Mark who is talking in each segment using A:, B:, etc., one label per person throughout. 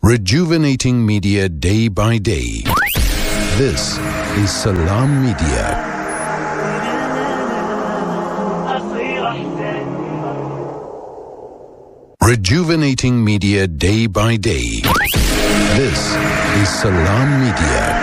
A: Rejuvenating media day by day. This is Salam Media. Rejuvenating media day by day. This is Salam Media.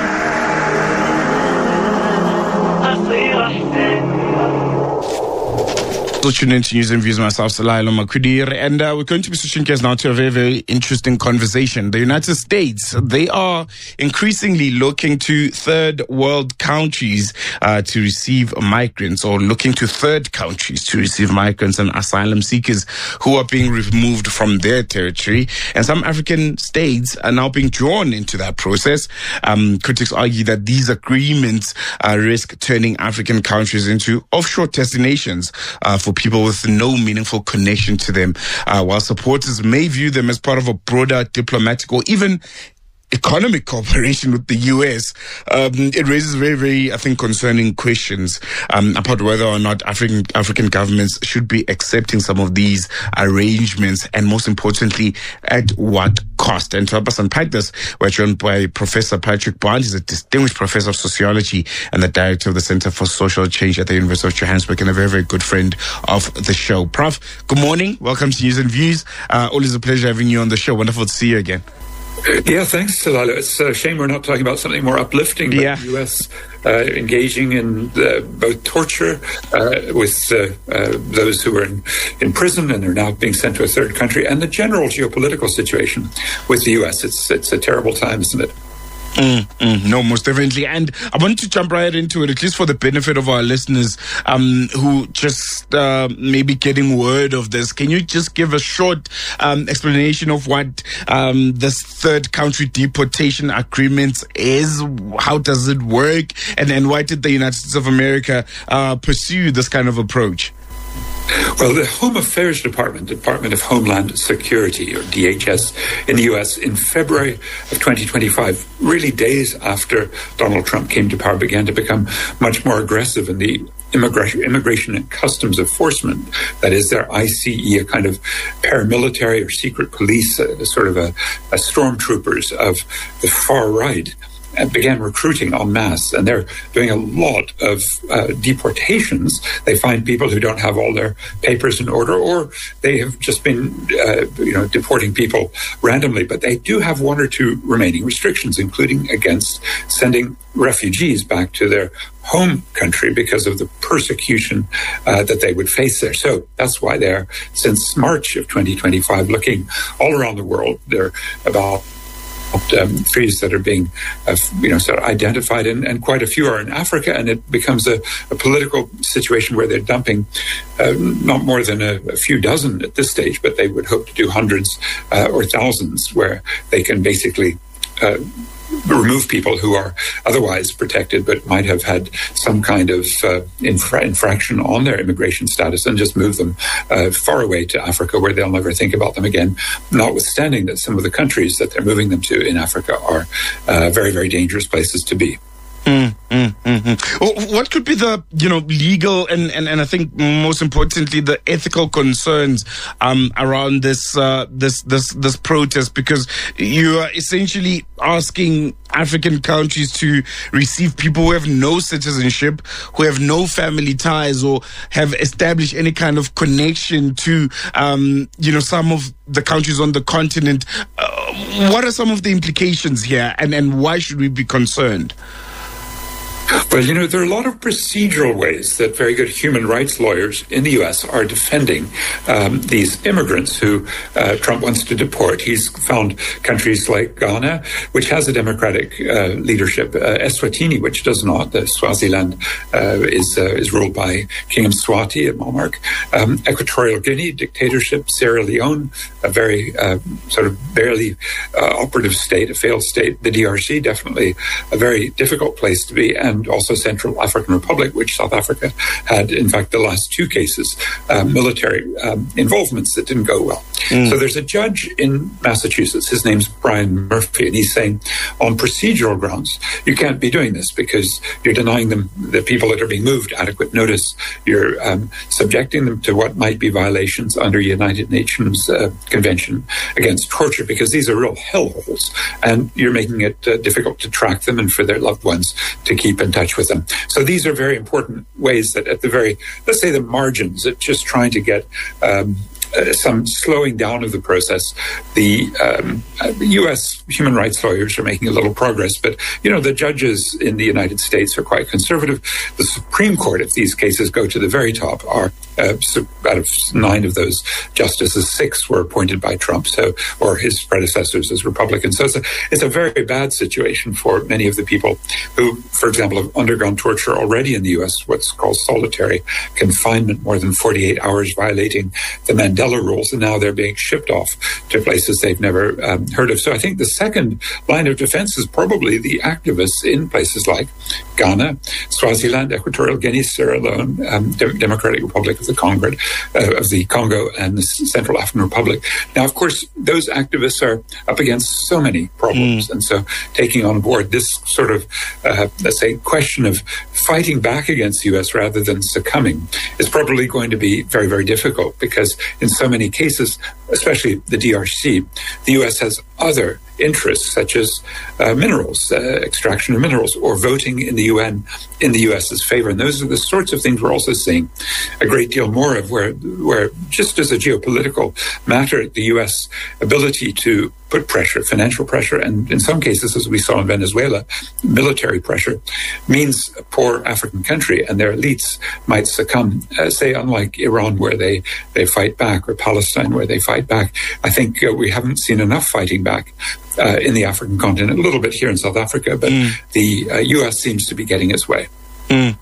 B: Tuning into News and Views, myself, Salailo Makudir, and we're going to be switching gears now to a very, very interesting conversation. The United States, they are increasingly looking to third world countries to receive migrants, or looking to third countries to receive migrants and asylum seekers who are being removed from their territory. And some African states are now being drawn into that process. Critics argue that these agreements risk turning African countries into offshore destinations for people with no meaningful connection to them, while supporters may view them as part of a broader diplomatic or even economic cooperation with the U.S. It raises very, very, I think, concerning questions about whether or not African governments should be accepting some of these arrangements, and most importantly, at what cost. And to help us unpack this, we're joined by Professor Patrick Bond. He's a distinguished professor of sociology and the director of the Center for Social Change at the University of Johannesburg, and a very, very good friend of the show. Prof, good morning. Welcome to News and Views. Always a pleasure having you on the show. Wonderful to see you again.
C: Yeah, thanks, Salalo. It's a shame we're not talking about something more uplifting, but the U.S. Engaging in both torture with those who are in prison and are now being sent to a third country, and the general geopolitical situation with the U.S. It's a terrible time, isn't it?
B: No, most definitely. And I want to jump right into it, at least for the benefit of our listeners who just maybe getting word of this. Can you just give a short explanation of what this third country deportation agreement is? How does it work? And why did the United States of America pursue this kind of approach?
C: Well, the Home Affairs Department of Homeland Security, or DHS, in the U.S. in February of 2025, really days after Donald Trump came to power, began to become much more aggressive in the Immigration and Customs Enforcement. That is their ICE, a kind of paramilitary or secret police, sort of a stormtroopers of the far right, and began recruiting en masse, and they're doing a lot of deportations. They find people who don't have all their papers in order, or they have just been, deporting people randomly. But they do have one or two remaining restrictions, including against sending refugees back to their home country because of the persecution that they would face there. So that's why they're, since March of 2025, looking all around the world. They're about trees that are being, sort of identified, and quite a few are in Africa, and it becomes a political situation where they're dumping not more than a few dozen at this stage, but they would hope to do hundreds or thousands, where they can basically remove people who are otherwise protected but might have had some kind of infraction on their immigration status, and just move them far away to Africa, where they'll never think about them again, notwithstanding that some of the countries that they're moving them to in Africa are very, very dangerous places to be.
B: What could be the legal and I think most importantly the ethical concerns around this protest, because you are essentially asking African countries to receive people who have no citizenship, who have no family ties, or have established any kind of connection to some of the countries on the continent. What are some of the implications here, and why should we be concerned?
C: Well, there are a lot of procedural ways that very good human rights lawyers in the U.S. are defending these immigrants who Trump wants to deport. He's found countries like Ghana, which has a democratic leadership, Eswatini, which does not. Swaziland is ruled by King Mswati, a monarch. Equatorial Guinea, dictatorship. Sierra Leone, a very sort of barely operative state, a failed state. The DRC, definitely a very difficult place to be, and also also Central African Republic, which South Africa had, in fact, the last two cases, military involvements that didn't go well. So there's a judge in Massachusetts, his name's Brian Murphy, and he's saying on procedural grounds, you can't be doing this because you're denying them, the people that are being moved, adequate notice. You're subjecting them to what might be violations under United Nations Convention Against Torture, because these are real hellholes, and you're making it difficult to track them and for their loved ones to keep in touch with them. So these are very important ways that at the very, let's say the margins, of just trying to get some slowing down of the process. The U.S. human rights lawyers are making a little progress, but, the judges in the United States are quite conservative. The Supreme Court, if these cases go to the very top, are out of 9 of those justices, 6 were appointed by Trump, or his predecessors as Republicans. So it's a very bad situation for many of the people who, for example, have undergone torture already in the U.S., what's called solitary confinement, more than 48 hours, violating the Mandela rules, and now they're being shipped off to places they've never heard of. So I think the second line of defense is probably the activists in places like Ghana, Swaziland, Equatorial Guinea, Sierra Leone, Democratic Republic of the Congo, and the Central African Republic. Now, of course, those activists are up against so many problems, and so taking on board this sort of, let's say, question of fighting back against the U.S. rather than succumbing is probably going to be very, very difficult, because in so many cases, especially the DRC, the U.S. has other interests, such as minerals, extraction of minerals, or voting in the UN in the U.S.'s favor. And those are the sorts of things we're also seeing a great deal more of, where just as a geopolitical matter, the U.S. ability to put pressure, financial pressure, and in some cases, as we saw in Venezuela, military pressure, means a poor African country and their elites might succumb, say, unlike Iran, where they fight back, or Palestine, where they fight back. I think we haven't seen enough fighting back in the African continent, a little bit here in South Africa, but the U.S. seems to be getting its way.
B: And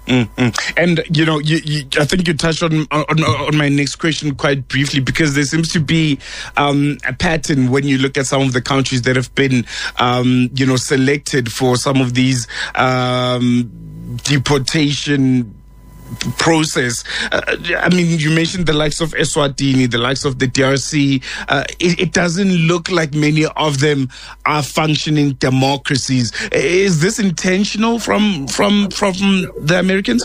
B: I think you touched on my next question quite briefly, because there seems to be a pattern when you look at some of the countries that have been selected for some of these deportation process. I mean, you mentioned the likes of Eswatini, the likes of the DRC. It doesn't look like many of them are functioning democracies. Is this intentional from the Americans?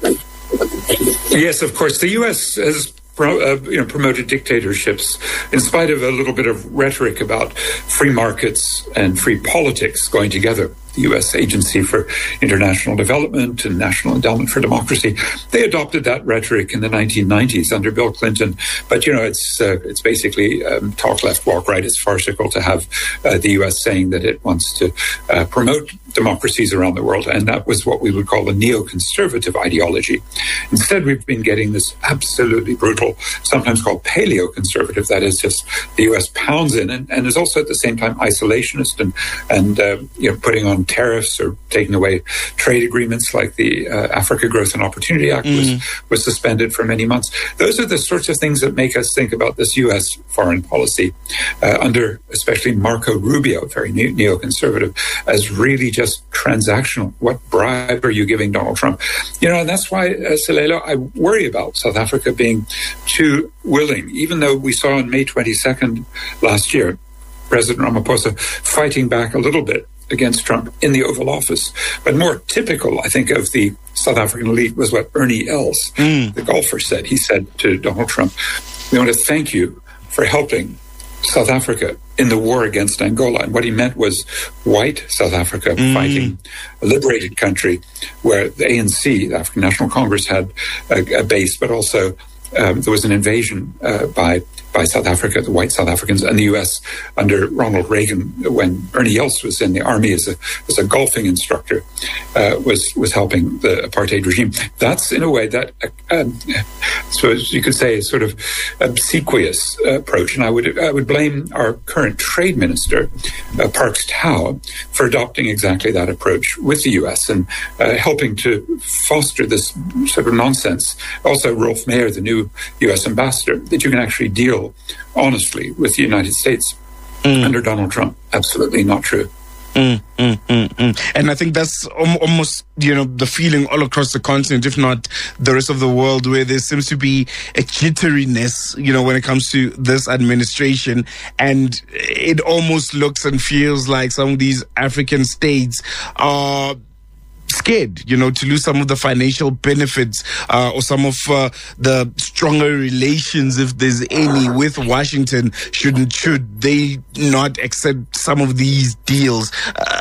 C: Yes, of course. The U.S. has promoted dictatorships in spite of a little bit of rhetoric about free markets and free politics going together. The U.S. Agency for International Development and National Endowment for Democracy, they adopted that rhetoric in the 1990s under Bill Clinton. But, it's basically talk left, walk right. It's farcical to have the U.S. saying that it wants to promote democracies around the world. And that was what we would call a neoconservative ideology. Instead, we've been getting this absolutely brutal, sometimes called paleoconservative. That is just the U.S. pounds in and is also at the same time isolationist and putting on tariffs or taking away trade agreements, like the Africa Growth and Opportunity Act was suspended for many months. Those are the sorts of things that make us think about this U.S. foreign policy under especially Marco Rubio, very neoconservative, as really just transactional. What bribe are you giving Donald Trump? And that's why, Selelo, I worry about South Africa being too willing, even though we saw on May 22nd last year, President Ramaphosa fighting back a little bit against Trump in the Oval Office. But more typical, I think, of the South African elite was what Ernie Els, the golfer, said. He said to Donald Trump, "We want to thank you for helping South Africa in the war against Angola." And what he meant was white South Africa fighting a liberated country where the ANC, the African National Congress, had a base, but also there was an invasion by South Africa, the white South Africans, and the U.S. under Ronald Reagan, when Ernie Els was in the army as a golfing instructor, was helping the apartheid regime. That's, in a way, that so you could say, a sort of obsequious approach. And I would blame our current trade minister, Parks Tau, for adopting exactly that approach with the U.S. and helping to foster this sort of nonsense. Also, Rolf Mayer, the new U.S. ambassador, that you can actually deal honestly with the United States under Donald Trump. Absolutely not true.
B: And I think that's almost, the feeling all across the continent, if not the rest of the world, where there seems to be a jitteriness, when it comes to this administration. And it almost looks and feels like some of these African states are scared, to lose some of the financial benefits or some of the stronger relations, if there's any, with Washington, should they not accept some of these deals.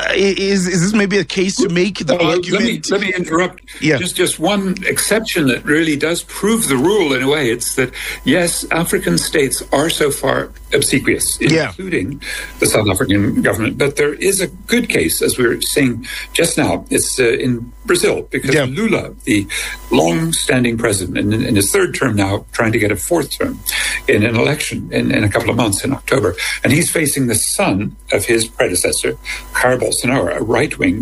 B: Is this maybe a case to make the argument?
C: Let me interrupt.
B: Yeah.
C: Just one exception that really does prove the rule in a way. It's that, yes, African states are so far obsequious, including the South African government. But there is a good case, as we were saying just now. It's in Brazil, because Lula, the long-standing president, in his third term now, trying to get a fourth term in an election in a couple of months in October. And he's facing the son of his predecessor, Jair Bolsonaro, a right-wing,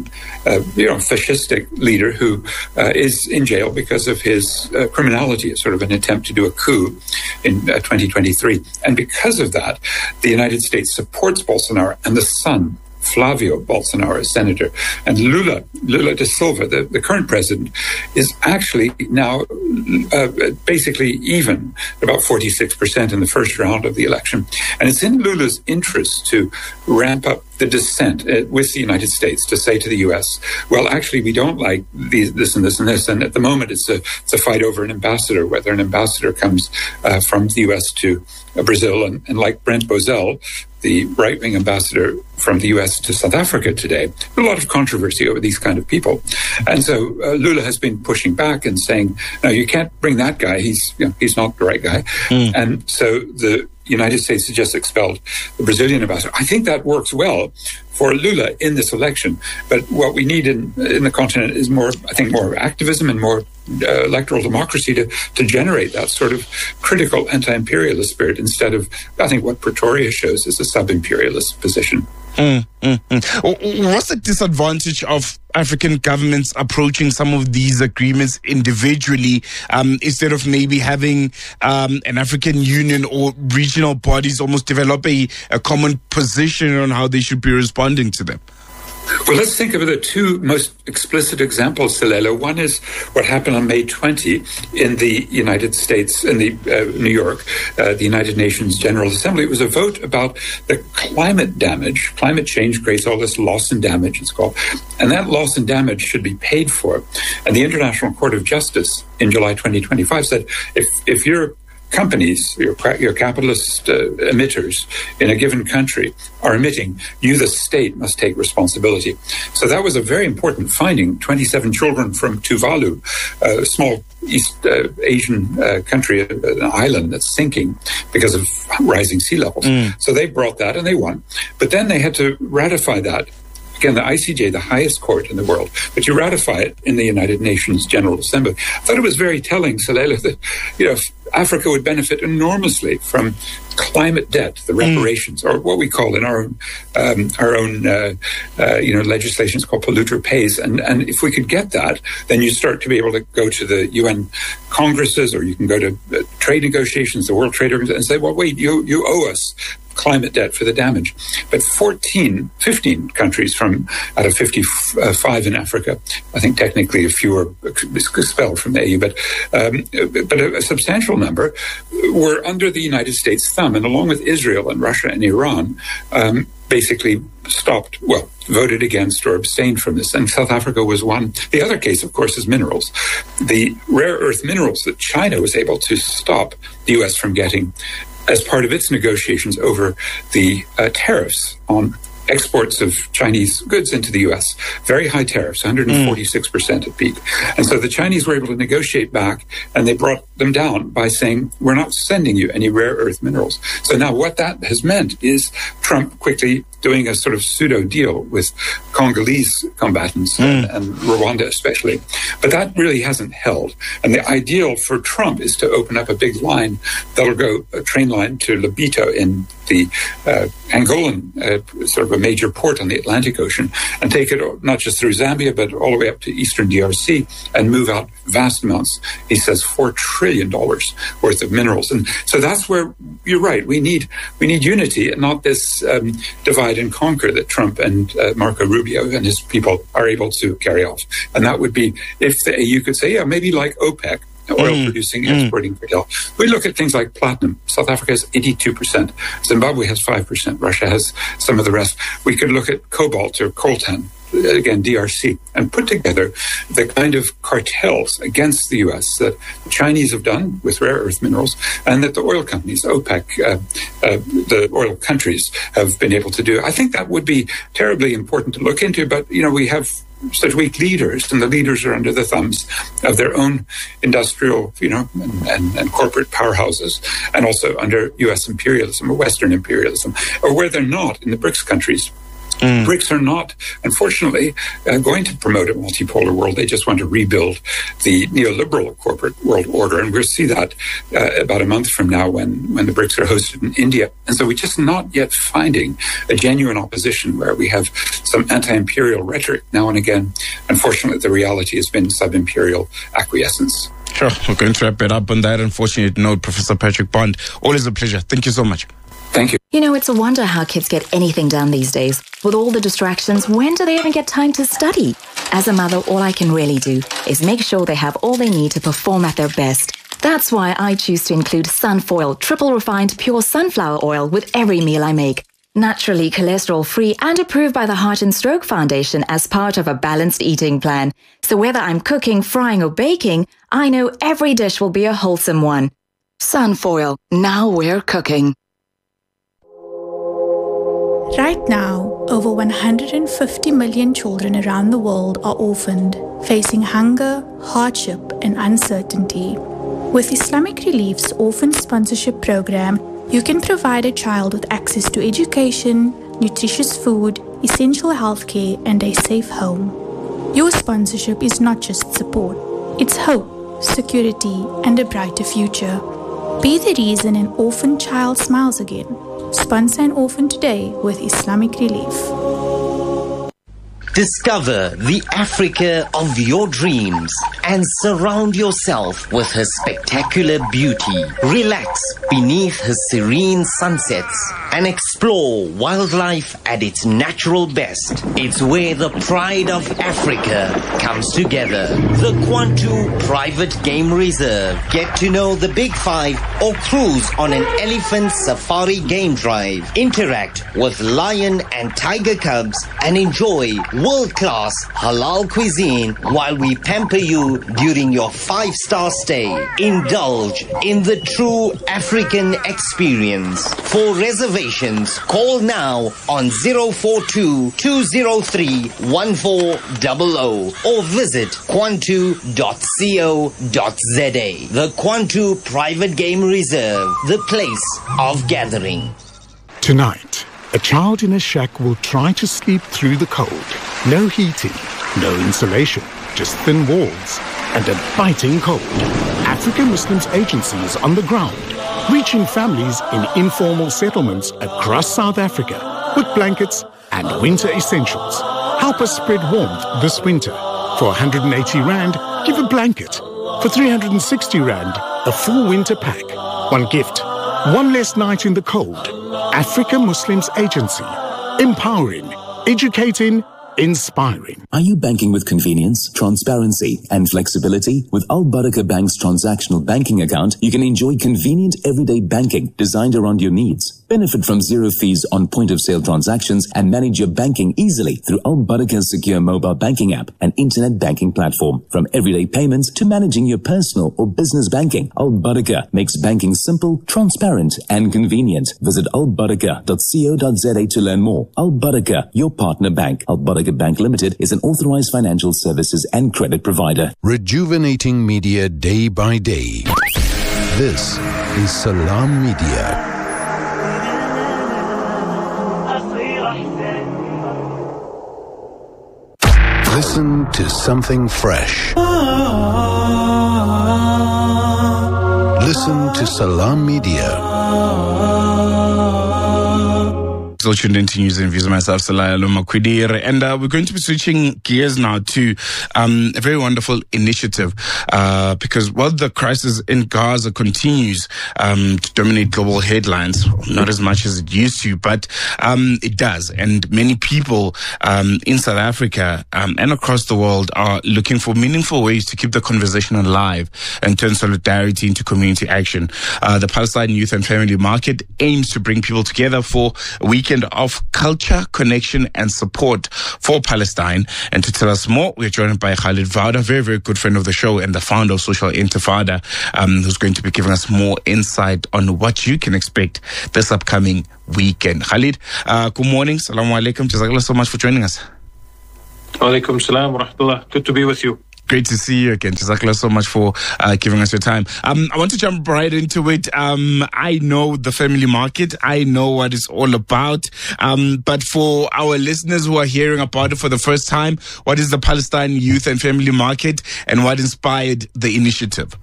C: fascistic leader who is in jail because of his criminality. It's sort of an attempt to do a coup in 2023. And because of that, the United States supports Bolsonaro and the son, Flavio Bolsonaro, senator, and Lula da Silva, the current president, is actually now basically even, about 46% in the first round of the election. And it's in Lula's interest to ramp up the dissent with the United States, to say to the U.S., well, actually, we don't like this and this and this. And at the moment, it's a fight over an ambassador, whether an ambassador comes from the U.S. to Brazil. And like Brent Bozell, the right-wing ambassador from the U.S. to South Africa today, a lot of controversy over these kind of people. And so Lula has been pushing back and saying, no, you can't bring that guy. He's not the right guy. And so the United States has just expelled the Brazilian ambassador. I think that works well for Lula in this election. But what we need in the continent is more activism and more electoral democracy to generate that sort of critical anti-imperialist spirit, instead of, I think, what Pretoria shows is a sub-imperialist position.
B: What's the disadvantage of African governments approaching some of these agreements individually instead of maybe having an African Union or regional bodies almost develop a common position on how they should be responding to them?
C: Well, let's think of the two most explicit examples, Selelo. One is what happened on May 20 in the United States, in New York, the United Nations General Assembly. It was a vote about the climate damage. Climate change creates all this loss and damage, it's called. And that loss and damage should be paid for. And the International Court of Justice in July 2025 said, if you're companies, your capitalist emitters in a given country are emitting, you, the state, must take responsibility. So that was a very important finding. 27 children from Tuvalu, a small East Asian country, an island that's sinking because of rising sea levels. So they brought that and they won. But then they had to ratify that. Again, the ICJ, the highest court in the world, but you ratify it in the United Nations General Assembly. I thought it was very telling, Selelo, that Africa would benefit enormously from climate debt, the reparations, or what we call in our own legislation is called polluter pays. And if we could get that, then you start to be able to go to the UN congresses, or you can go to trade negotiations, the World Trade Organization, and say, well, wait, you owe us climate debt for the damage. But 15 countries out of 55 in Africa, I think technically a few are expelled from the AU, but a substantial number were under the United States thumb, and along with Israel and Russia and Iran, basically voted against or abstained from this. And South Africa was one. The other case, of course, is minerals. The rare earth minerals that China was able to stop the U.S. from getting as part of its negotiations over the tariffs on exports of Chinese goods into the U.S. Very high tariffs, 146% at peak. And so the Chinese were able to negotiate back, and they brought them down by saying, we're not sending you any rare earth minerals. So now what that has meant is Trump quickly doing a sort of pseudo deal with Congolese combatants and Rwanda especially. But that really hasn't held. And the ideal for Trump is to open up a big line that'll go, a train line to Lobito in the Angolan, sort of a major port on the Atlantic Ocean, and take it not just through Zambia, but all the way up to eastern DRC, and move out vast amounts. He says $4 trillion trillion worth of minerals. And so that's where you're right. We need unity and not this divide and conquer that Trump and Marco Rubio and his people are able to carry off. And that would be if you could say, maybe like OPEC, oil producing, exporting cartel. We look at things like platinum. South Africa has 82%. Zimbabwe has 5%. Russia has some of the rest. We could look at cobalt or coltan, again, DRC, and put together the kind of cartels against the U.S. that the Chinese have done with rare earth minerals and that the oil companies, OPEC, the oil countries have been able to do. I think that would be terribly important to look into, but, we have such weak leaders, and the leaders are under the thumbs of their own industrial, and corporate powerhouses, and also under U.S. imperialism or Western imperialism, or where they're not in the BRICS countries. BRICS are not, unfortunately, going to promote a multipolar world. They just want to rebuild the neoliberal corporate world order. And we'll see that about a month from now when the BRICS are hosted in India. And so we're just not yet finding a genuine opposition where we have some anti-imperial rhetoric now and again. Unfortunately, the reality has been sub-imperial acquiescence.
B: Sure. We're going to wrap it up on that unfortunate note. Professor Patrick Bond, always a pleasure. Thank you so much.
C: Thank you.
D: It's a wonder how kids get anything done these days. With all the distractions, when do they even get time to study? As a mother, all I can really do is make sure they have all they need to perform at their best. That's why I choose to include Sunfoil triple refined pure sunflower oil with every meal I make. Naturally cholesterol-free and approved by the Heart and Stroke Foundation as part of a balanced eating plan. So whether I'm cooking, frying or baking, I know every dish will be a wholesome one. Sunfoil, now we're cooking.
E: Right now, over 150 million children around the world are orphaned, facing hunger, hardship, and uncertainty. With Islamic Relief's Orphan Sponsorship Program, you can provide a child with access to education, nutritious food, essential healthcare, and a safe home. Your sponsorship is not just support, it's hope, security, and a brighter future. Be the reason an orphan child smiles again. Sponsor an orphan today with Islamic Relief.
F: Discover the Africa of your dreams and surround yourself with her spectacular beauty. Relax beneath her serene sunsets and explore wildlife at its natural best. It's where the pride of Africa comes together. The Kwantu Private Game Reserve. Get to know the Big Five or cruise on an elephant safari game drive. Interact with lion and tiger cubs and enjoy world-class halal cuisine while we pamper you during your 5-star stay. Indulge in the true African experience. For reservations, call now on 042-203-1400 or visit kwantu.co.za. The Kwantu Private Game Reserve, the place of gathering.
G: Tonight, a child in a shack will try to sleep through the cold. No heating, no insulation, just thin walls and a biting cold. African Muslims Agency is on the ground, reaching families in informal settlements across South Africa with blankets and winter essentials. Help us spread warmth this winter. For 180 Rand, give a blanket. For 360 Rand, a full winter pack. One gift, one less night in the cold. Africa Muslims Agency. Empowering, educating, inspiring.
H: Are you banking with convenience, transparency, and flexibility? With Al Barakah Bank's transactional banking account, you can enjoy convenient everyday banking designed around your needs. Benefit from zero fees on point-of-sale transactions and manage your banking easily through Al Barakah's secure mobile banking app and internet banking platform. From everyday payments to managing your personal or business banking, Al Barakah makes banking simple, transparent, and convenient. Visit albarakah.co.za to learn more. Al Barakah, your partner bank. Al Barakah Bank Limited is an authorized financial services and credit provider.
A: Rejuvenating media day by day. This is Salam Media. Listen to something fresh. Listen to Salam Media.
B: still tuned into News and Views with myself, Salayalo Makwidire. And we're going to be switching gears now to a very wonderful initiative because while the crisis in Gaza continues to dominate global headlines, not as much as it used to, but it does. And many people in South Africa and across the world are looking for meaningful ways to keep the conversation alive and turn solidarity into community action. The Palestine Youth and Family Market aims to bring people together for a weekend of culture, connection, and support for Palestine. And to tell us more, we're joined by Khalid Vauda, very, very good friend of the show and the founder of Social Intifada, who's going to be giving us more insight on what you can expect this upcoming weekend. Khalid, good morning. Assalamu alaikum. Jazakallah so much for joining us.
I: Alaikum salam wa rahmatullah. Good to be with you.
B: Great to see you again. Jazakallah so much for giving us your time. I want to jump right into it. I know the family market. I know what it's all about. But for our listeners who are hearing about it for the first time, what is the Palestine Youth and Family Market and what inspired the initiative?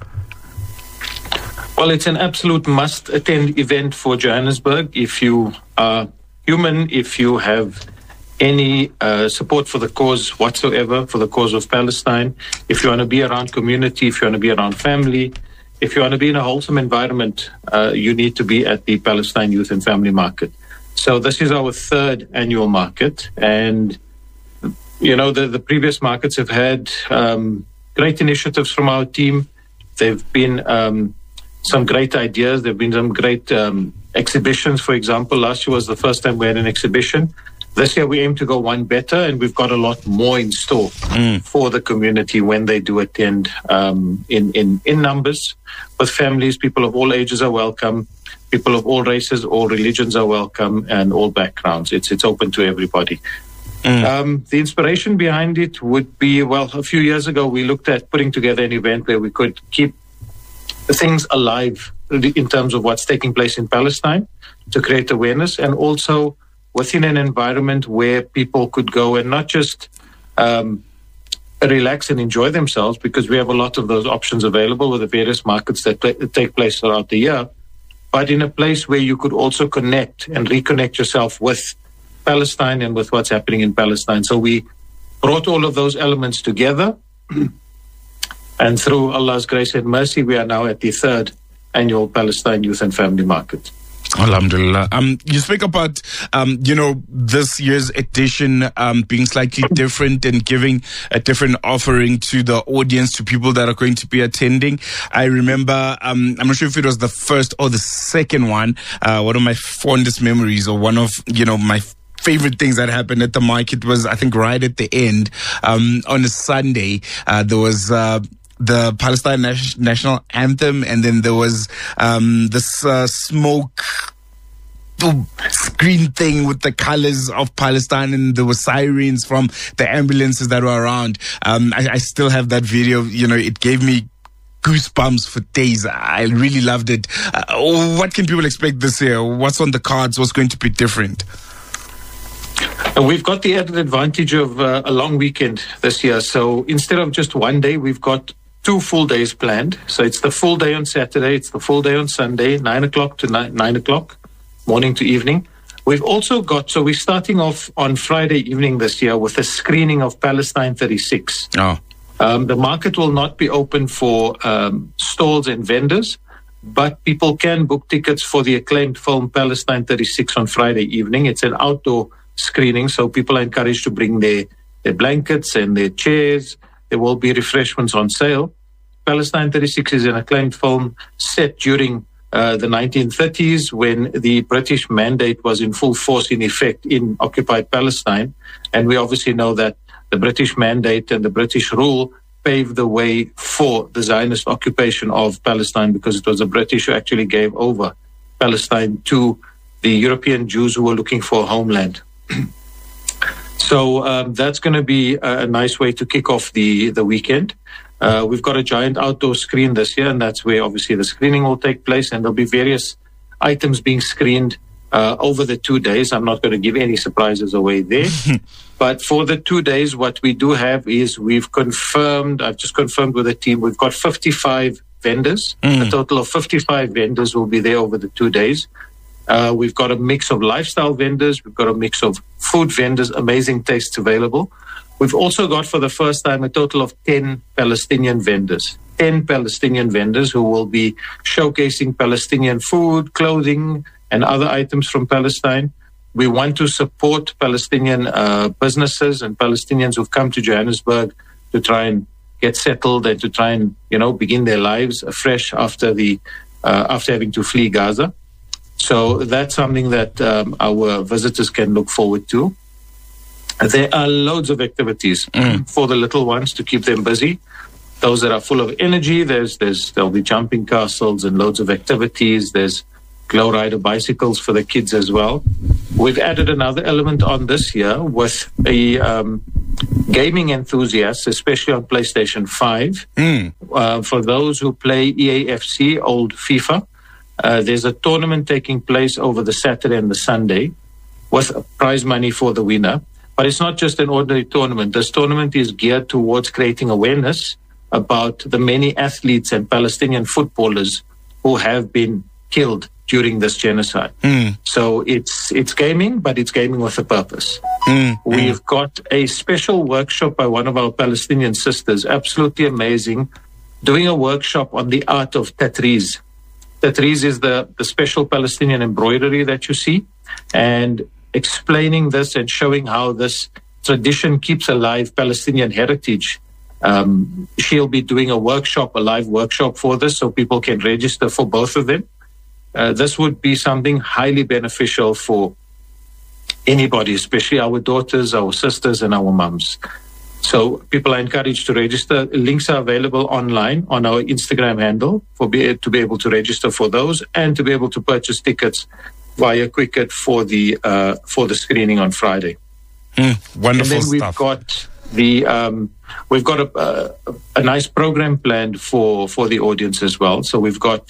I: Well, it's an absolute must-attend event for Johannesburg. If you are human, if you have any support for the cause whatsoever, for the cause of Palestine, if you want to be around community, if you want to be around family, if you want to be in a wholesome environment, you need to be at the Palestine Youth and Family Market. So this is our third annual market. And, you know, the previous markets have had great initiatives from our team. They've been some great ideas. There have been some great exhibitions. For example, last year was the first time we had an exhibition. This year we aim to go one better, and we've got a lot more in store for the community when they do attend in numbers. With families, people of all ages are welcome. People of all races, all religions are welcome, and all backgrounds. It's open to everybody. The inspiration behind it would be, well, a few years ago we looked at putting together an event where we could keep things alive in terms of what's taking place in Palestine to create awareness, and also within an environment where people could go and not just relax and enjoy themselves, because we have a lot of those options available with the various markets that take place throughout the year, but in a place where you could also connect and reconnect yourself with Palestine and with what's happening in Palestine. So we brought all of those elements together, and through Allah's grace and mercy, we are now at the third annual Palestine Youth and Family Market.
B: Alhamdulillah. You speak about, this year's edition being slightly different and giving a different offering to the audience, to people that are going to be attending. I remember, I'm not sure if it was the first or the second one, one of my fondest memories, or one of, my favorite things that happened at the market was, I think, right at the end, on a Sunday, there was the Palestine national anthem, and then there was this smoke screen thing with the colors of Palestine, and there were sirens from the ambulances that were around. I still have that video. It gave me goosebumps for days. I really loved it. What can people expect this year? What's on the cards? What's going to be different?
I: We've got the added advantage of a long weekend this year. So instead of just one day, we've got 2 full days planned. So it's the full day on Saturday, it's the full day on Sunday, 9 o'clock to 9 o'clock, morning to evening. We've also got, so we're starting off on Friday evening this year with a screening of Palestine 36.
B: Oh.
I: The market will not be open for stalls and vendors, but people can book tickets for the acclaimed film Palestine 36 on Friday evening. It's an outdoor screening, so people are encouraged to bring their blankets and their chairs. There will be refreshments on sale. Palestine 36 is an acclaimed film set during the 1930s, when the British mandate was in full force in effect in occupied Palestine. And we obviously know that the British mandate and the British rule paved the way for the Zionist occupation of Palestine, because it was the British who actually gave over Palestine to the European Jews who were looking for a homeland. So that's going to be a nice way to kick off the weekend. We've got a giant outdoor screen this year, and that's where obviously the screening will take place, and there'll be various items being screened over the 2 days. I'm not going to give any surprises away there. But for the 2 days, what we do have is I've just confirmed with the team, we've got 55 vendors. A total of 55 vendors will be there over the 2 days. We've got a mix of lifestyle vendors. We've got a mix of food vendors, amazing tastes available. We've also got, for the first time, a total of 10 Palestinian vendors. 10 Palestinian vendors who will be showcasing Palestinian food, clothing, and other items from Palestine. We want to support Palestinian businesses and Palestinians who've come to Johannesburg to try and get settled and to try and, begin their lives afresh after having to flee Gaza. So that's something that our visitors can look forward to. There are loads of activities for the little ones to keep them busy. Those that are full of energy, there'll be jumping castles and loads of activities. There's glow rider bicycles for the kids as well. We've added another element on this year with a gaming enthusiasts, especially on PlayStation 5. For those who play EAFC, old FIFA, there's a tournament taking place over the Saturday and the Sunday with prize money for the winner. But it's not just an ordinary tournament. This tournament is geared towards creating awareness about the many athletes and Palestinian footballers who have been killed during this genocide. So it's gaming, but it's gaming with a purpose. We've got a special workshop by one of our Palestinian sisters, absolutely amazing, doing a workshop on the art of tatriz. Tatriz is the special Palestinian embroidery that you see, and explaining this and showing how this tradition keeps alive Palestinian heritage. She'll be doing a live workshop for this, so people can register for both of them. This would be something highly beneficial for anybody, especially our daughters, our sisters, and our mums. So people are encouraged to register. Links are available online on our Instagram handle to be able to register for those and to be able to purchase tickets via Quicket for the screening on Friday.
B: Wonderful
I: and then
B: stuff.
I: We've got a nice program planned for the audience as well. So we've got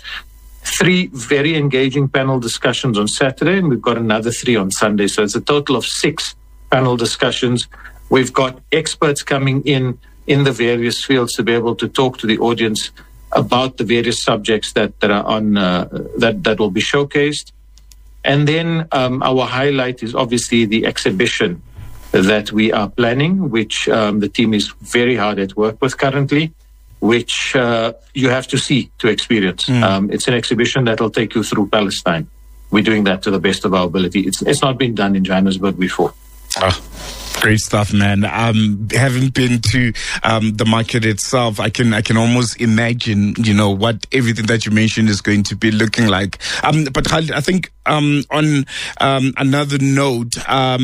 I: 3 very engaging panel discussions on Saturday, and we've got another 3 on Sunday. So it's a total of 6 panel discussions. We've got experts coming in the various fields to be able to talk to the audience about the various subjects that are on that will be showcased. And then our highlight is obviously the exhibition that we are planning, which the team is very hard at work with currently, which you have to see to experience. It's an exhibition that will take you through Palestine. We're doing that to the best of our ability. It's not been done in Johannesburg before.
B: Great stuff, man. Having been to the market itself, I can almost imagine, what everything that you mentioned is going to be looking like. But Khalid, I think on another note,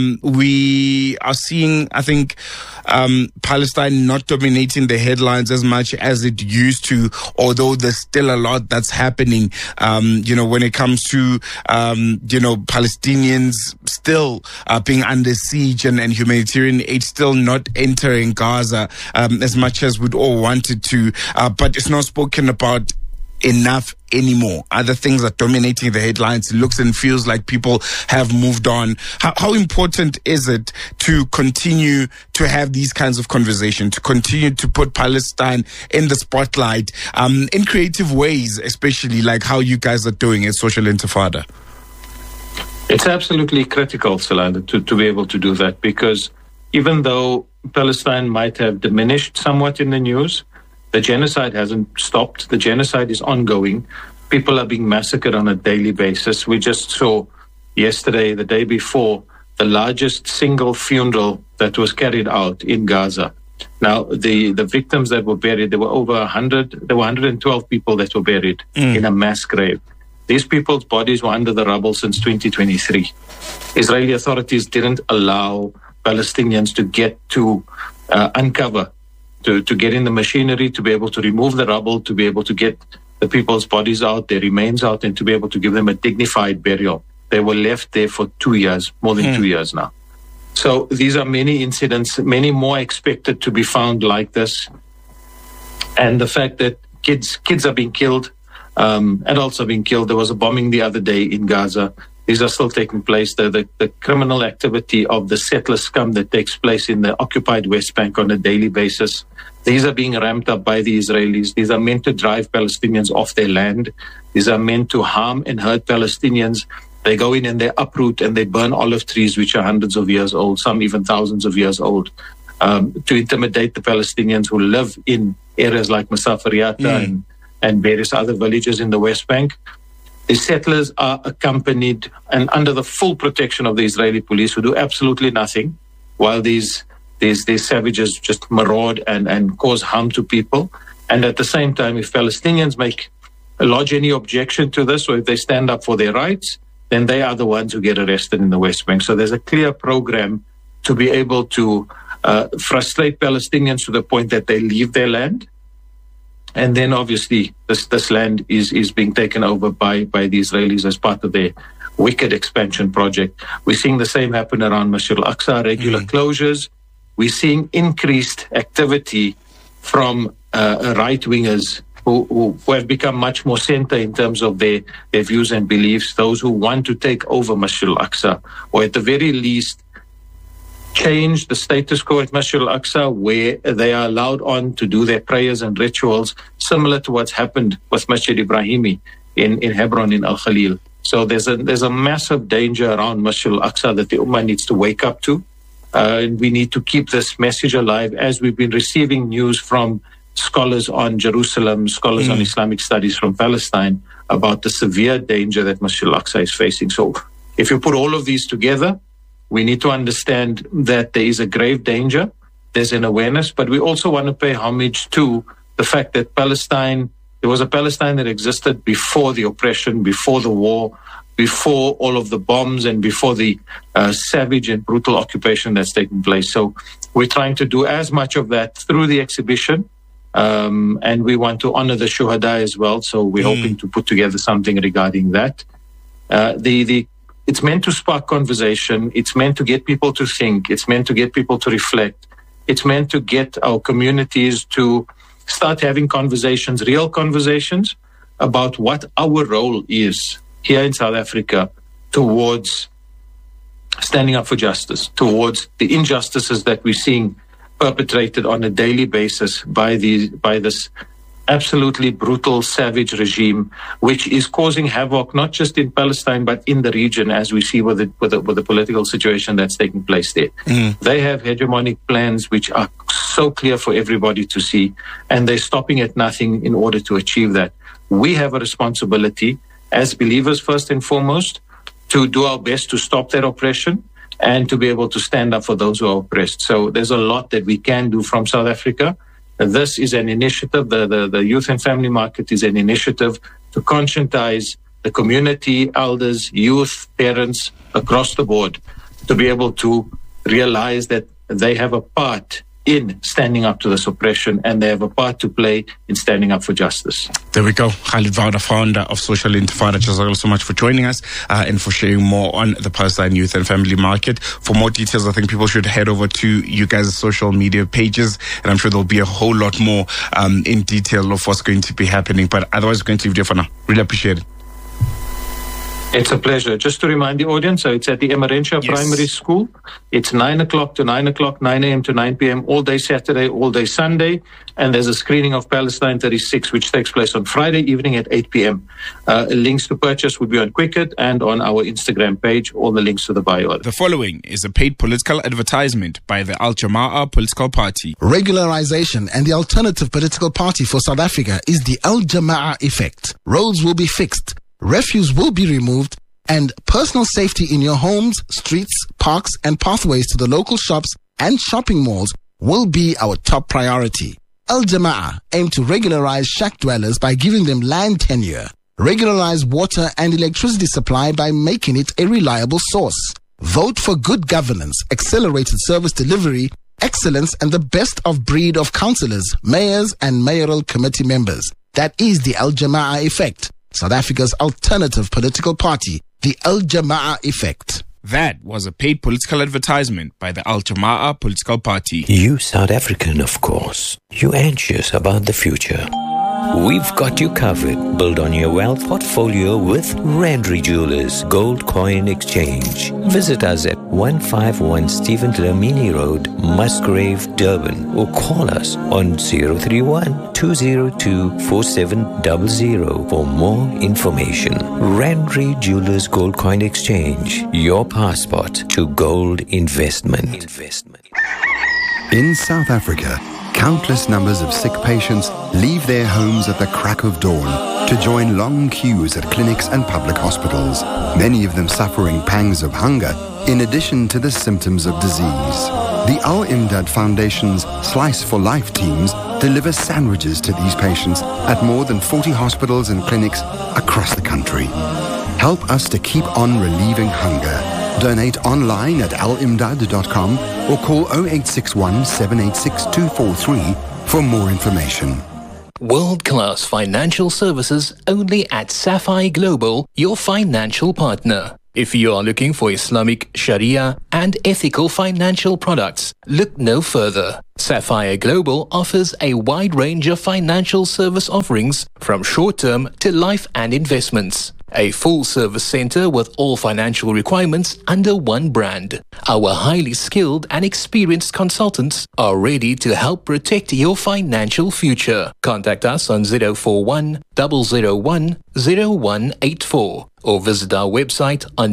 B: we are seeing, I think, Palestine not dominating the headlines as much as it used to, although there's still a lot that's happening, when it comes to, Palestinians still being under siege and humanitarian aid still not entering Gaza as much as we'd all wanted to. But it's not spoken about enough anymore. Other things are dominating the headlines. It looks and feels like people have moved on. How important is it to continue to have these kinds of conversations, to continue to put Palestine in the spotlight in creative ways, especially like how you guys are doing at Social Intifada?
I: It's absolutely critical, Salanda, to be able to do that, because even though Palestine might have diminished somewhat in the news, the genocide hasn't stopped. The genocide is ongoing. People are being massacred on a daily basis. We just saw yesterday, the day before, the largest single funeral that was carried out in Gaza. Now, the victims that were buried, there were over 100, there were 112 people that were buried in a mass grave. These people's bodies were under the rubble since 2023. Israeli authorities didn't allow Palestinians to get to uncover, to get in the machinery, to be able to remove the rubble, to be able to get the people's bodies out, their remains out, and to be able to give them a dignified burial. They were left there for 2 years, more than 2 years now. So these are many incidents, many more expected to be found like this. And the fact that kids are being killed, adults are being killed. There was a bombing the other day in Gaza. These are still taking place. The criminal activity of the settler scum that takes place in the occupied West Bank on a daily basis. These are being ramped up by the Israelis. These are meant to drive Palestinians off their land. These are meant to harm and hurt Palestinians They go in and they uproot and they burn olive trees, which are hundreds of years old, some even thousands of years old, to intimidate the Palestinians who live in areas like Masafariata and various other villages in the West Bank. The settlers are accompanied and under the full protection of the Israeli police, who do absolutely nothing, while these savages just maraud and cause harm to people. And at the same time, if Palestinians lodge any objection to this, or if they stand up for their rights, then they are the ones who get arrested in the West Bank. So there's a clear program to be able to frustrate Palestinians to the point that they leave their land. And then obviously this land is being taken over by the Israelis as part of their wicked expansion project. We're seeing the same happen around Masjid al-Aqsa, regular closures. We're seeing increased activity from right-wingers who have become much more center in terms of their views and beliefs, those who want to take over Masjid al-Aqsa, or at the very least change the status quo at Masjid al-Aqsa, where they are allowed on to do their prayers and rituals, similar to what's happened with Masjid Ibrahimi in Hebron, in Al-Khalil. So there's a massive danger around Masjid al-Aqsa that the Ummah needs to wake up to. And we need to keep this message alive, as we've been receiving news from scholars on Jerusalem, scholars on Islamic studies from Palestine, about the severe danger that Masjid al-Aqsa is facing. So if you put all of these together, we need to understand that there is a grave danger, there's an awareness, but we also want to pay homage to the fact that there was a Palestine that existed before the oppression, before the war, before all of the bombs, and before the savage and brutal occupation that's taken place. So we're trying to do as much of that through the exhibition, and we want to honor the Shuhada as well. So we're hoping to put together something regarding that. It's meant to spark conversation. It's meant to get people to think. It's meant to get people to reflect. It's meant to get our communities to start having conversations, real conversations, about what our role is here in South Africa towards standing up for justice, towards the injustices that we're seeing perpetrated on a daily basis by this absolutely brutal, savage regime, which is causing havoc not just in Palestine but in the region, as we see with the political situation that's taking place there. They have hegemonic plans which are so clear for everybody to see, and they're stopping at nothing in order to achieve that. We have a responsibility as believers, first and foremost, to do our best to stop that oppression and to be able to stand up for those who are oppressed. So there's a lot that we can do from South Africa. This is an initiative, the Youth and Family Market is an initiative to conscientize the community, elders, youth, parents across the board to be able to realize that they have a part in standing up to this oppression, and they have a part to play in standing up for justice.
B: There we go. Khalid Vawda, founder of Social Intifada. Jazakallah so much for joining us and for sharing more on the Palestine Youth and Family Market. For more details, I think people should head over to you guys' social media pages, and I'm sure there'll be a whole lot more in detail of what's going to be happening. But otherwise, we're going to leave there for now. Really appreciate it.
I: It's a pleasure. Just to remind the audience, so it's at the Emerentia Primary School. It's 9 o'clock to 9 o'clock, 9 a.m. to 9 p.m., all day Saturday, all day Sunday. And there's a screening of Palestine 36, which takes place on Friday evening at 8 p.m. Links to purchase would be on Quicket and on our Instagram page. All the links to the bio.
B: The following is a paid political advertisement by the Al Jama'ah Political Party.
J: Regularization and the alternative political party for South Africa is the Al Jama'ah effect. Roads will be fixed, refuse will be removed, and personal safety in your homes, streets, parks, and pathways to the local shops and shopping malls will be our top priority. Al Jama'ah aim to regularize shack dwellers by giving them land tenure, regularize water and electricity supply by making it a reliable source. Vote for good governance, accelerated service delivery, excellence, and the best of breed of councillors, mayors, and mayoral committee members. That is the Al Jama'ah effect. South Africa's alternative political party, the Al Jama'ah effect.
B: That was a paid political advertisement by the Al Jama'ah Political Party.
K: You South African, of course. You anxious about the future. We've got you covered. Build on your wealth portfolio with Randry Jewelers Gold Coin Exchange. Visit us at 151 Stephen Dlamini Road, Musgrave, Durban, or call us on 031-202-4700 for more information. Randry Jewelers Gold Coin Exchange, your passport to gold investment.
L: In South Africa, countless numbers of sick patients leave their homes at the crack of dawn to join long queues at clinics and public hospitals, many of them suffering pangs of hunger in addition to the symptoms of disease. The Al Imdad Foundation's Slice for Life teams deliver sandwiches to these patients at more than 40 hospitals and clinics across the country. Help us to keep on relieving hunger. Donate online at alimdad.com or call 0861 786 243 for more information.
M: World-class financial services only at Sapphire Global, your financial partner. If you are looking for Islamic Sharia and ethical financial products, look no further. Sapphire Global offers a wide range of financial service offerings from short-term to life and investments. A full-service center with all financial requirements under one brand. Our highly skilled and experienced consultants are ready to help protect your financial future. Contact us on 041 001 0184 or visit our website on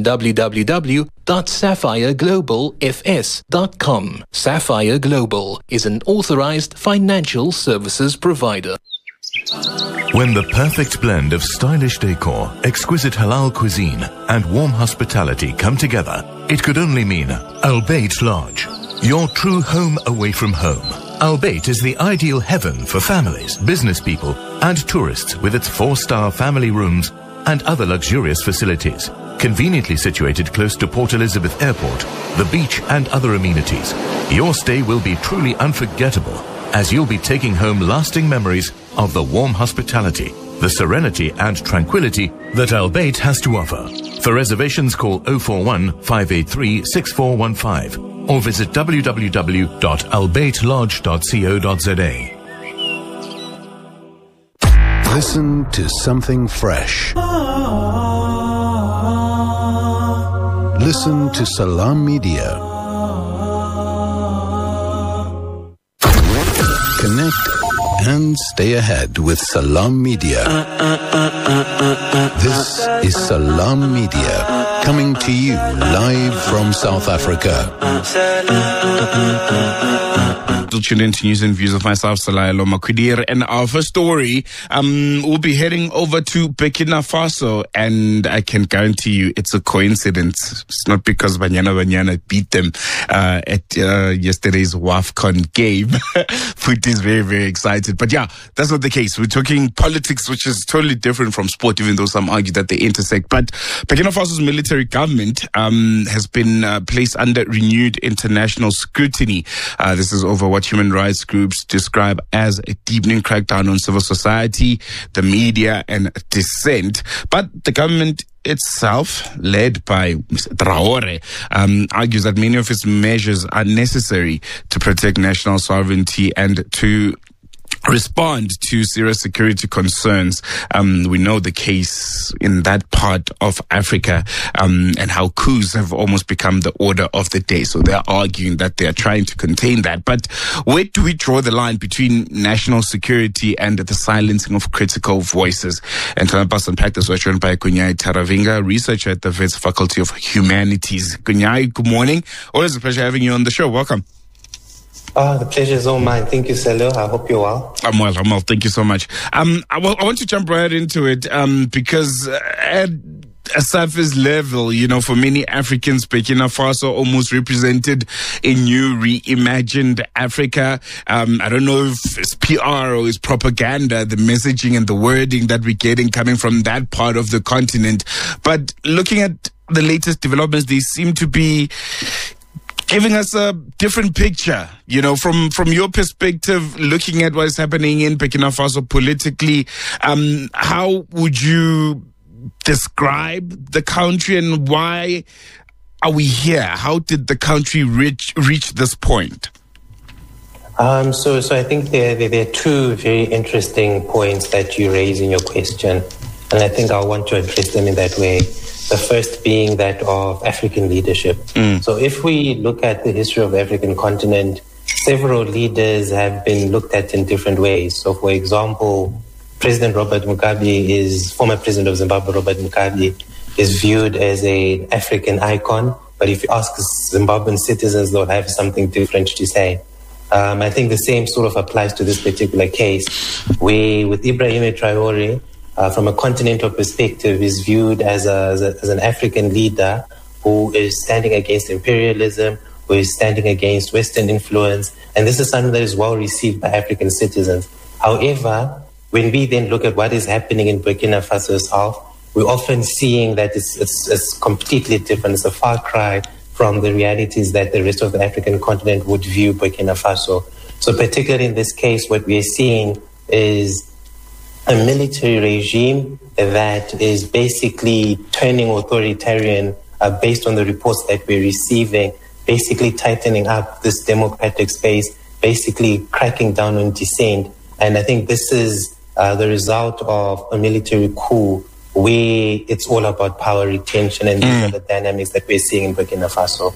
M: www.sapphireglobalfs.com. Sapphire Global is an authorized financial services provider.
N: When the perfect blend of stylish decor, exquisite halal cuisine, and warm hospitality come together, it could only mean Al Bayt Lodge, your true home away from home. Al Bayt is the ideal heaven for families, business people, and tourists with its 4-star family rooms and other luxurious facilities. Conveniently situated close to Port Elizabeth Airport, the beach, and other amenities, your stay will be truly unforgettable, as you'll be taking home lasting memories of the warm hospitality, the serenity and tranquility that Al Bayt has to offer. For reservations, call 041 583 6415 or visit www.albaytlodge.co.za.
A: Listen to something fresh. Listen to Salam Media. Connect and stay ahead with Salam Media. This is Salam Media, coming to you live from South Africa.
B: Still tuned into news and views of myself, Salaelo Makudir, and our first story, we'll be heading over to Burkina Faso, and I can guarantee you it's a coincidence. It's not because Banyana beat them at yesterday's WAFCON game. Foot is very, very excited. But yeah, that's not the case. We're talking politics, which is totally different from sport, even though some argue that they intersect. But Burkina Faso's military government has been placed under renewed international scrutiny. This is over what human rights groups describe as a deepening crackdown on civil society, the media, and dissent. But the government itself, led by Mr. Traore, argues that many of its measures are necessary to protect national sovereignty and to respond to serious security concerns. We know the case in that part of Africa, and how coups have almost become the order of the day. So they're arguing that they're trying to contain that. But where do we draw the line between national security and the silencing of critical voices? And to help us unpack this, we're joined by Kunyai Taravinga, researcher at the Wits Faculty of Humanities. Kunyai, good morning. Always a pleasure having you on the show. Welcome.
O: The pleasure is all mine. Thank you, Salo. I hope you're well.
B: I'm well. Thank you so much. I want to jump right into it because at a surface level, for many Africans, Burkina Faso almost represented a new reimagined Africa. I don't know if it's PR or it's propaganda, the messaging and the wording that we're getting coming from that part of the continent. But looking at the latest developments, they seem to be giving us a different picture, from your perspective, looking at what is happening in Burkina Faso politically. How would you describe the country and why are we here? How did the country reach this point?
O: So I think there are two very interesting points that you raise in your question, and I think I want to address them in that way. The first being that of African leadership. So if we look at the history of the African continent, several leaders have been looked at in different ways. So, for example, former President of Zimbabwe, Robert Mugabe, is viewed as an African icon, but if you ask Zimbabwean citizens, they'll have something different to say. I think the same sort of applies to this particular case, where with Ibrahim Traore, from a continental perspective, is viewed as an African leader who is standing against imperialism, who is standing against Western influence, and this is something that is well received by African citizens. However, when we then look at what is happening in Burkina Faso itself, we're often seeing that it's completely different. It's a far cry from the realities that the rest of the African continent would view Burkina Faso. So particularly in this case, what we are seeing is a military regime that is basically turning authoritarian based on the reports that we're receiving, basically tightening up this democratic space, basically cracking down on dissent. And I think this is the result of a military coup where it's all about power retention, and these are the dynamics that we're seeing in Burkina Faso.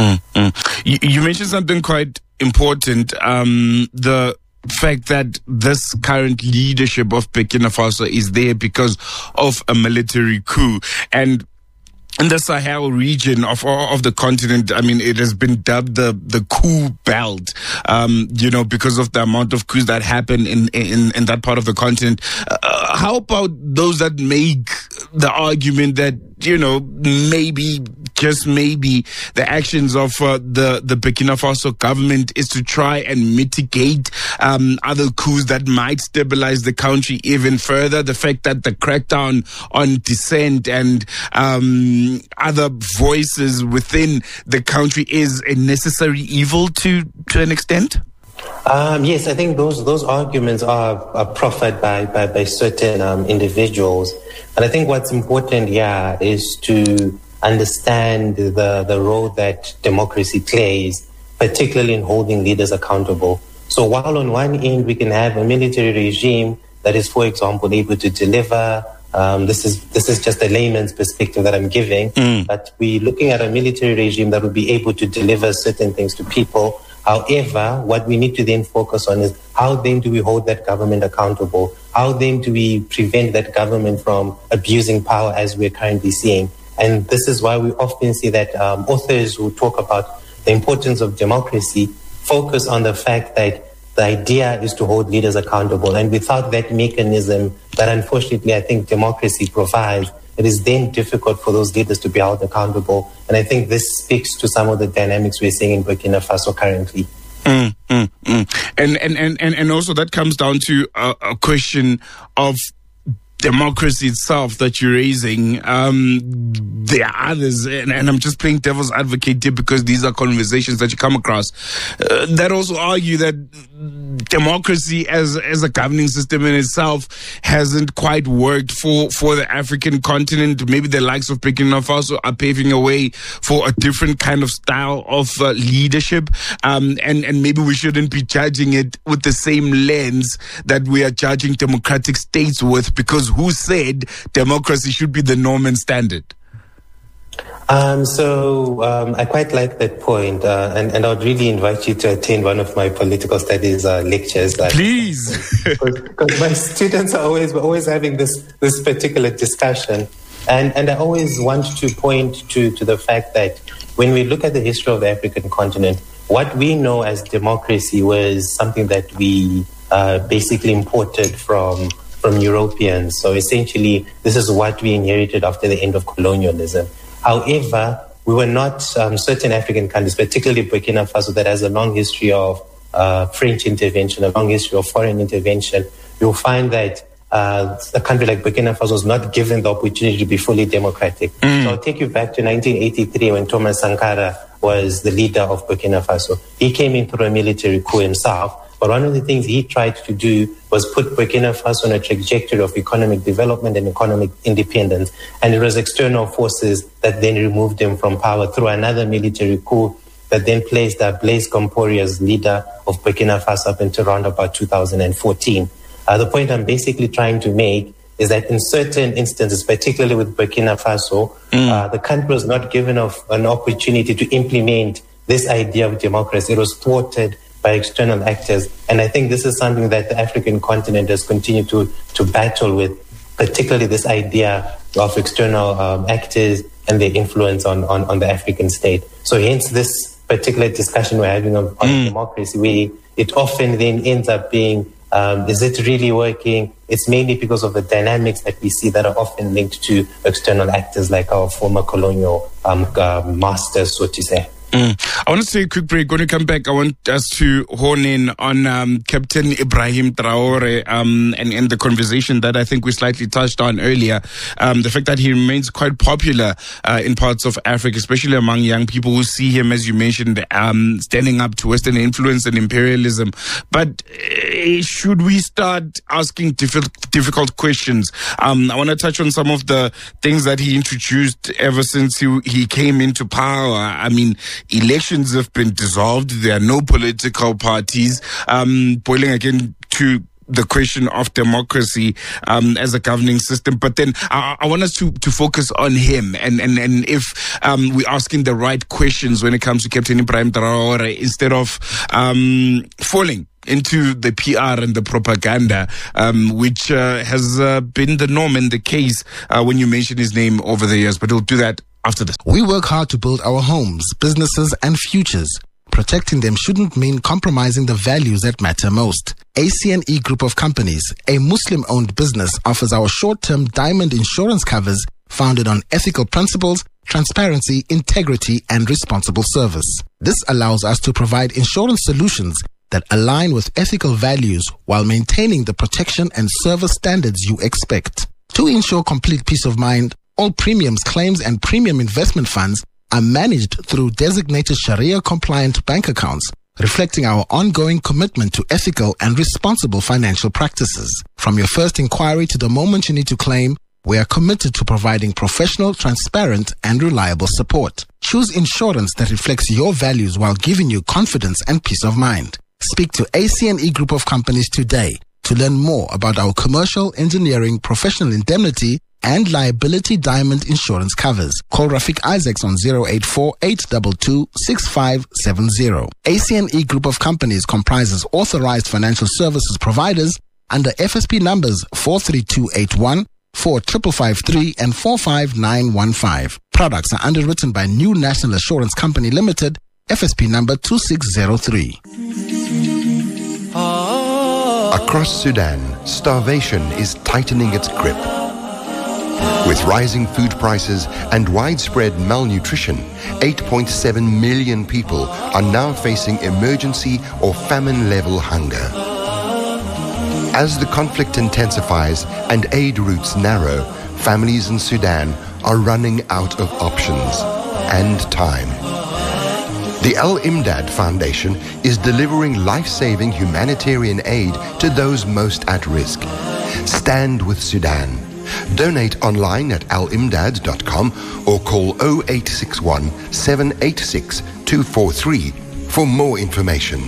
B: You mentioned something quite important, the fact that this current leadership of Burkina Faso is there because of a military coup. And in the Sahel region of the continent, I mean, it has been dubbed the coup belt, because of the amount of coups that happen in that part of the continent. How about those that make the argument that, maybe, just maybe, the actions of the Burkina Faso government is to try and mitigate other coups that might stabilize the country even further? The fact that the crackdown on dissent and other voices within the country is a necessary evil to an extent?
O: Yes, I think those arguments are proffered by certain individuals. And I think what's important here is to understand the role that democracy plays, particularly in holding leaders accountable. So while on one end we can have a military regime that is, for example, able to deliver, this is just a layman's perspective that I'm giving, but we're looking at a military regime that will be able to deliver certain things to people. However, what we need to then focus on is how then do we hold that government accountable? How then do we prevent that government from abusing power as we're currently seeing? And this is why we often see that authors who talk about the importance of democracy focus on the fact that the idea is to hold leaders accountable. And without that mechanism that unfortunately I think democracy provides, it is then difficult for those leaders to be held accountable. And I think this speaks to some of the dynamics we're seeing in Burkina Faso currently.
B: And also that comes down to a question of democracy itself that you're raising. There are others, and I'm just playing devil's advocate here because these are conversations that you come across that also argue that democracy as a governing system in itself hasn't quite worked for the African continent. Maybe the likes of Burkina Faso are paving a way for a different kind of style of leadership, and maybe we shouldn't be judging it with the same lens that we are judging democratic states with, because who said democracy should be the norm and standard?
O: I quite like that point, and I would really invite you to attend one of my political studies lectures.
B: Please,
O: because my students are always having this particular discussion, and I always want to point to the fact that when we look at the history of the African continent, what we know as democracy was something that we basically imported from Europeans. So essentially, this is what we inherited after the end of colonialism. However, we were not certain African countries, particularly Burkina Faso, that has a long history of French intervention, a long history of foreign intervention. You'll find that a country like Burkina Faso was not given the opportunity to be fully democratic. So I'll take you back to 1983 when Thomas Sankara was the leader of Burkina Faso. He came in through a military coup himself. But one of the things he tried to do was put Burkina Faso on a trajectory of economic development and economic independence. And it was external forces that then removed him from power through another military coup that then placed Blaise Compaoré as leader of Burkina Faso up until around about 2014. The point I'm basically trying to make is that in certain instances, particularly with Burkina Faso, the country was not given an opportunity to implement this idea of democracy. It was thwarted by external actors. And I think this is something that the African continent has continued to battle with, particularly this idea of external actors and their influence on the African state. So hence this particular discussion we're having on democracy, where it often then ends up being, is it really working? It's mainly because of the dynamics that we see that are often linked to external actors like our former colonial masters, so to say.
B: I want to take a quick break. When we come back, I want us to hone in on Captain Ibrahim Traore and the conversation that I think we slightly touched on earlier. The fact that he remains quite popular in parts of Africa, especially among young people who see him, as you mentioned, standing up to Western influence and imperialism. But should we start asking difficult questions? I want to touch on some of the things that he introduced ever since he came into power. I mean, elections have been dissolved. There are no political parties. Boiling again to the question of democracy as a governing system. But then I want us to focus on him and if we're asking the right questions when it comes to Captain Ibrahim Traore, instead of falling into the PR and the propaganda, which has been the norm and the case when you mention his name over the years. But we'll do that after this.
J: We work hard to build our homes, businesses, and futures. Protecting them shouldn't mean compromising the values that matter most. ACNE Group of Companies, a Muslim-owned business, offers our short-term diamond insurance covers founded on ethical principles, transparency, integrity, and responsible service. This allows us to provide insurance solutions that align with ethical values while maintaining the protection and service standards you expect. To ensure complete peace of mind, all premiums, claims, and premium investment funds are managed through designated Sharia-compliant bank accounts, reflecting our ongoing commitment to ethical and responsible financial practices. From your first inquiry to the moment you need to claim, we are committed to providing professional, transparent, and reliable support. Choose insurance that reflects your values while giving you confidence and peace of mind. Speak to ACNE Group of Companies today to learn more about our commercial, engineering, professional indemnity, and liability diamond insurance covers. Call Rafik Isaacs on 084-822-6570. ACNE Group of Companies comprises authorized financial services providers under FSP numbers 43281, 4553, and 45915. Products are underwritten by New National Assurance Company Limited, FSP number 2603.
L: Across Sudan, starvation is tightening its grip. With rising food prices and widespread malnutrition, 8.7 million people are now facing emergency or famine-level hunger. As the conflict intensifies and aid routes narrow, families in Sudan are running out of options and time. The Al Imdad Foundation is delivering life-saving humanitarian aid to those most at risk. Stand with Sudan. Donate online at alimdad.com or call 0861 786 243 for more information.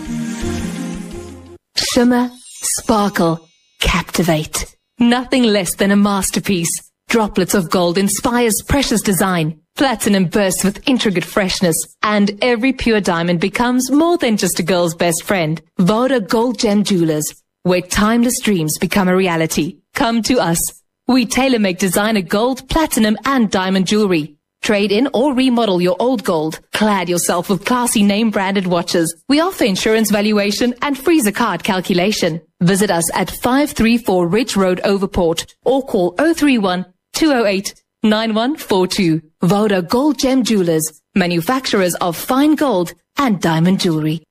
P: Shimmer, sparkle, captivate. Nothing less than a masterpiece. Droplets of gold inspires precious design. Platinum bursts with intricate freshness, and every pure diamond becomes more than just a girl's best friend. Voda Gold Gem Jewelers, where timeless dreams become a reality. Come to us. We tailor-make designer gold, platinum, and diamond jewelry. Trade in or remodel your old gold. Clad yourself with classy name-branded watches. We offer insurance valuation and freezer card calculation. Visit us at 534 Ridge Road, Overport, or call 031-208-9142. Voda Gold Gem Jewelers, manufacturers of fine gold and diamond jewelry.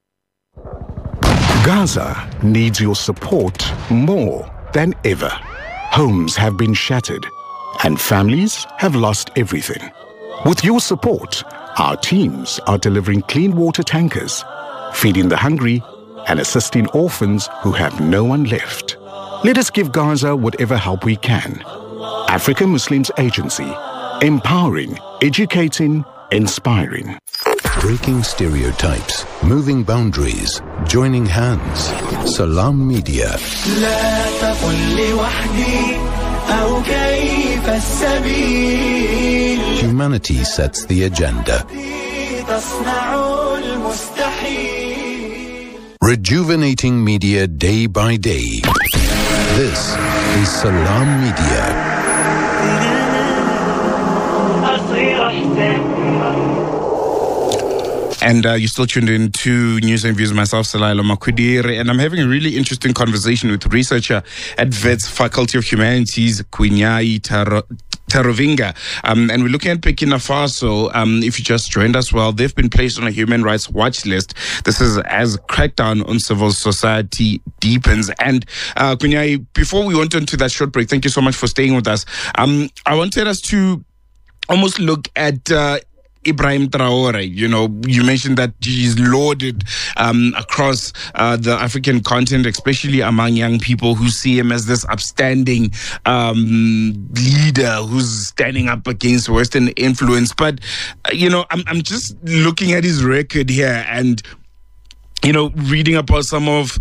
G: Gaza needs your support more than ever. Homes have been shattered and families have lost everything. With your support, our teams are delivering clean water tankers, feeding the hungry, and assisting orphans who have no one left. Let us give Gaza whatever help we can. African Muslims Agency, empowering, educating, inspiring.
A: Breaking stereotypes, moving boundaries, joining hands. Salam Media. Humanity sets the agenda. Rejuvenating media day by day. This is Salam Media.
B: And you're still tuned in to News and Views, myself, Salailo Makwidire, and I'm having a really interesting conversation with researcher at Wits Faculty of Humanities, Kwinyai Tarovinga. And we're looking at Burkina Faso. If you just joined us, well, they've been placed on a human rights watch list. This is as crackdown on civil society deepens. And Kwinyai, before we went into that short break, thank you so much for staying with us. I wanted us to almost look at Ibrahim Traore. You know, you mentioned that he's lauded across the African continent, especially among young people who see him as this upstanding leader who's standing up against Western influence. But, you know, I'm just looking at his record here and, you know, reading about some of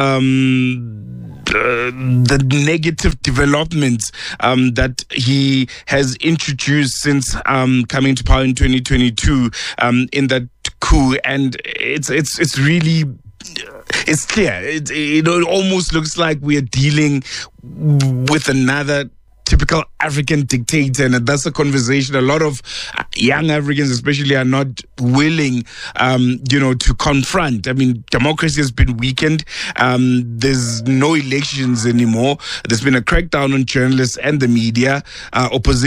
B: the negative developments that he has introduced since coming to power in 2022 in that coup, and it's really. It's clear. It almost looks like we are dealing with another typical African dictator, and that's a conversation a lot of young Africans especially are not willing to confront. I mean, democracy has been weakened. There's no elections anymore. There's been a crackdown on journalists and the media. Opposition